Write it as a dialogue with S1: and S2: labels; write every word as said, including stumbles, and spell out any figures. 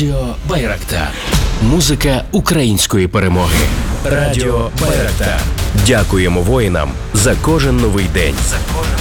S1: Радіо Байрактар. Музика української перемоги. Радіо Байрактар.
S2: Дякуємо воїнам за кожен новий день.
S1: За кожен